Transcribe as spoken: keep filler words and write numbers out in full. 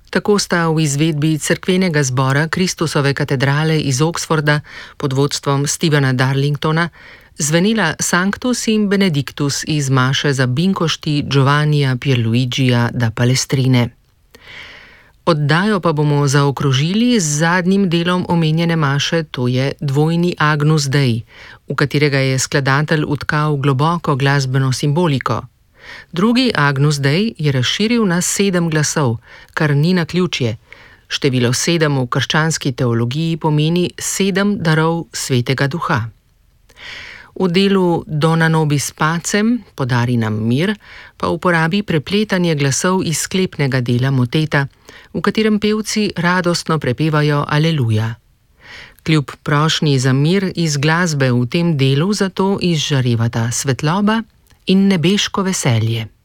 Tako sta v izvedbi cerkvenega zbora Kristusove katedrale iz Oxforda pod vodstvom Stephena Darlingtona zvenila Sanctus in Benedictus iz maše za binkošti Giovannija Pierluigija da Palestrine. Oddajo pa bomo zaokrožili z zadnjim delom omenjene maše, to je dvojni Agnus Dei, v katerega je skladatelj vtkal globoko glasbeno simboliko. Drugi Agnus Dei je razširil na sedem glasov, kar ni naključje. Število sedem v krščanski teologiji pomeni sedem darov Svetega Duha. V delu Dona nobis pacem, podari nam mir, pa uporabi prepletanje glasov iz sklepnega dela moteta, v katerem pevci radostno prepevajo Aleluja. Kljub prošnji za mir iz glasbe v tem delu zato izžarevata svetloba in nebeško veselje.